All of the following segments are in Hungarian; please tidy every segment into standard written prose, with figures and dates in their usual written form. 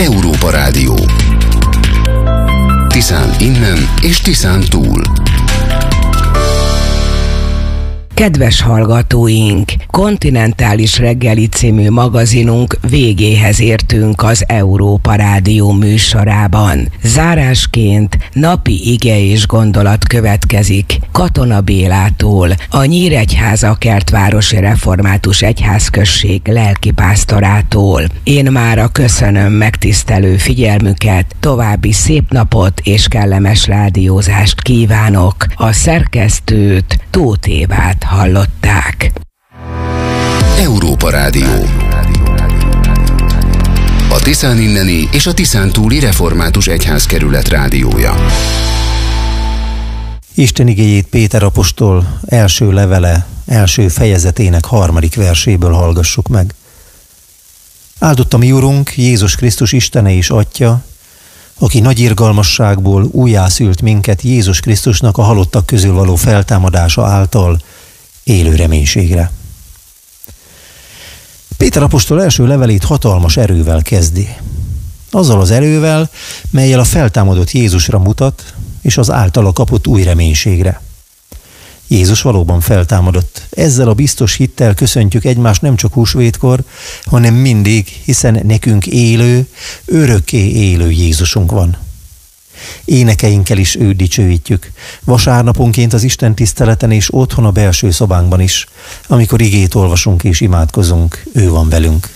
Európa Rádió. Tiszán innen és Tiszán túl. Kedves hallgatóink, Kontinentális reggeli című magazinunk végéhez értünk az Európa Rádió műsorában. Zárásként napi ige és gondolat következik Katona Bélától, a Nyíregyháza Kertvárosi Református Egyházközség lelkipásztorától. Én mára köszönöm megtisztelő figyelmüket, további szép napot és kellemes rádiózást kívánok. A szerkesztőt, Tóth Évát hallották. Európa Rádió. A Tiszán inneni és a Tiszán túli Református Egyházkerület rádiója. Isten igéjét Péter apostol első levele, első fejezetének 3. verséből hallgassuk meg. Áldott a mi Urunk, Jézus Krisztus Istene és Atya, aki nagy irgalmasságból újjászült minket Jézus Krisztusnak a halottak közül való feltámadása által élő reménységre. Péter apostol első levelét hatalmas erővel kezdi. Azzal az erővel, mellyel a feltámadott Jézusra mutat, és az általa kapott új reménységre. Jézus valóban feltámadott. Ezzel a biztos hittel köszöntjük egymást nem csak húsvétkor, hanem mindig, hiszen nekünk élő, örökké élő Jézusunk van. Énekeinkkel is őt dicsőítjük. Vasárnaponként az Isten tiszteleten és otthon a belső szobánkban is, amikor igét olvasunk és imádkozunk, ő van velünk.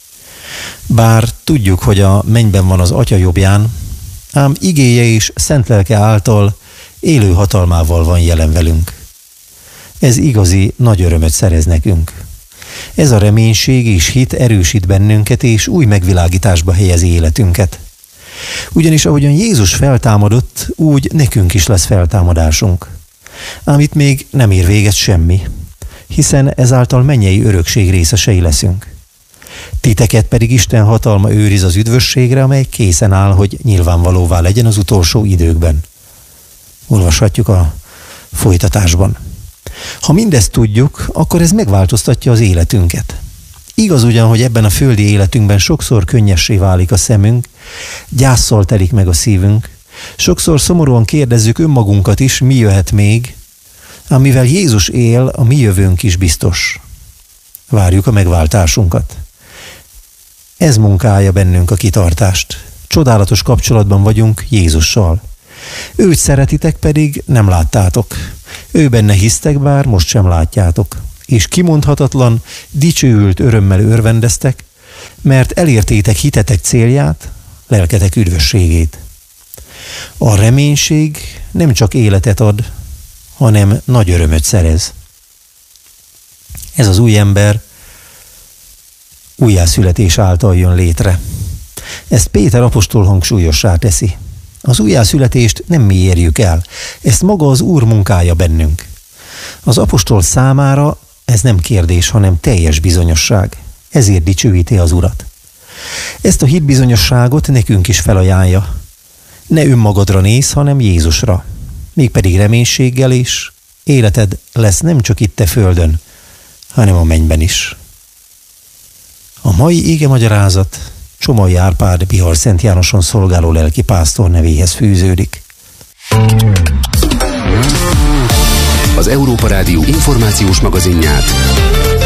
Bár tudjuk, hogy a mennyben van az Atya jobbján, ám igéje és szent lelke által élő hatalmával van jelen velünk. Ez igazi nagy örömöt szerez nekünk. Ez a reménység és hit erősít bennünket és új megvilágításba helyezi életünket. Ugyanis ahogyan Jézus feltámadott, úgy nekünk is lesz feltámadásunk. Ám itt még nem ér véget semmi, hiszen ezáltal mennyei örökség részesei leszünk. Titeket pedig Isten hatalma őriz az üdvösségre, amely készen áll, hogy nyilvánvalóvá legyen az utolsó időkben. Olvashatjuk a folytatásban. Ha mindezt tudjuk, akkor ez megváltoztatja az életünket. Igaz ugyan, hogy ebben a földi életünkben sokszor könnyessé válik a szemünk, gyásszal telik meg a szívünk, sokszor szomorúan kérdezzük önmagunkat is, mi jöhet még, ám mivel Jézus él, a mi jövőnk is biztos. Várjuk a megváltásunkat. Ez munkálja bennünk a kitartást. Csodálatos kapcsolatban vagyunk Jézussal. Őt szeretitek, pedig nem láttátok. Ő benne hisztek, bár most sem látjátok. És kimondhatatlan, dicsőült örömmel örvendeztek, mert elértétek hitetek célját, lelketek üdvösségét. A reménység nem csak életet ad, hanem nagy örömöt szerez. Ez az új ember újjászületés által jön létre. Ezt Péter apostol hangsúlyossá teszi. Az újjászületést nem mi érjük el, ezt maga az Úr munkája bennünk. Az apostol számára ez nem kérdés, hanem teljes bizonyosság. Ezért dicsőíti az Urat. Ezt a hitbizonyosságot nekünk is felajánlja. Ne önmagadra néz, hanem Jézusra. Mégpedig reménységgel is. Életed lesz nem csak itt a földön, hanem a mennyben is. A mai igemagyarázat Csomai Árpád Bihar Szent Jánoson szolgáló lelkipásztor nevéhez fűződik. Az Európa Rádió információs magazinját